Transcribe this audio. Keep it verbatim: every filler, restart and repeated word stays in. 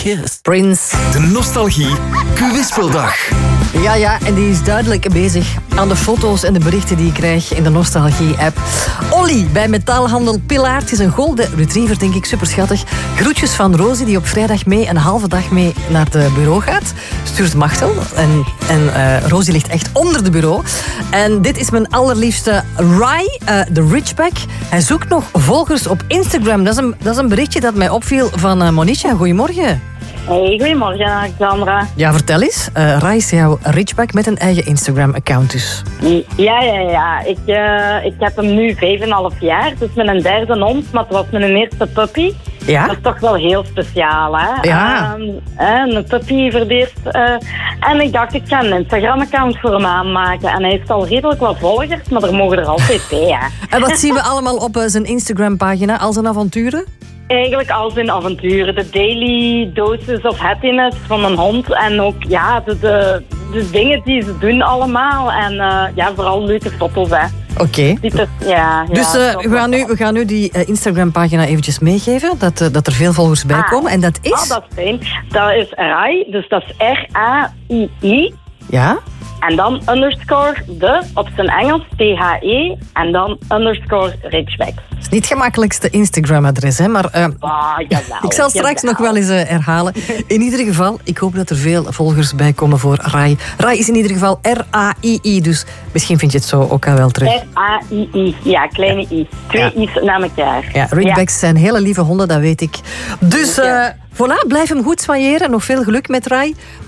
Kiss. Prince. De Nostalgie Quizspeldag. Ja, ja, en die is duidelijk bezig aan de foto's en de berichten die ik krijg in de Nostalgie-app. Olly bij metaalhandel Pilaert. Het is een golden retriever, denk ik, superschattig. Groetjes van Rosie, die op vrijdag mee, een halve dag mee naar het bureau gaat. Stuurt Machtel. En, en uh, Rosie ligt echt onder de bureau. En dit is mijn allerliefste Rai, uh, de Ridgeback. Hij zoekt nog volgers op Instagram. Dat is een, dat is een berichtje dat mij opviel van uh, Monisha. Goedemorgen. Hey, goedemorgen Alexandra. Ja, vertel eens. Uh, Rai is jouw Ridgeback met een eigen Instagram-account dus. Ja, ja, ja. Ik, uh, ik heb hem nu vijf en een half jaar. Het is mijn derde hond, maar het was mijn eerste puppy. Ja? Dat is toch wel heel speciaal, hè? Ja. Uh, een puppy voor het eerst. Uh, en ik dacht, ik ga een Instagram-account voor hem aanmaken. En hij heeft al redelijk wat volgers, maar er mogen er altijd bij, hè. En wat zien we allemaal op uh, zijn Instagram-pagina? Al zijn avonturen? Eigenlijk al zijn avonturen. De daily doses of happiness van een hond. En ook ja, de, de, de dingen die ze doen allemaal. En uh, ja, vooral leuke foto's, hè. Oké. Okay. Ja, dus uh, ja, we, gaan nu, we gaan nu die uh, Instagram-pagina eventjes meegeven. Dat, uh, dat er veel volgers bij ah, komen. En dat is... Ah, dat is fijn. Dat is Rai. Dus dat is R A I I. Ja? En dan underscore de, op zijn Engels, T H E. En dan underscore Ridgeback. Het is niet het gemakkelijkste Instagram-adres, hè, maar... Uh, ah, jawel, ik zal straks jawel. nog wel eens uh, herhalen. In ieder geval, ik hoop dat er veel volgers bij komen voor Rai. Rai is in ieder geval R A I I, dus misschien vind je het zo ook al wel terug. R A I I, ja, kleine I. Twee ja. I's na elkaar. Ja, Ridgebacks ja. zijn hele lieve honden, dat weet ik. Dus uh, voilà, blijf hem goed soigneren. Nog veel geluk met Rai.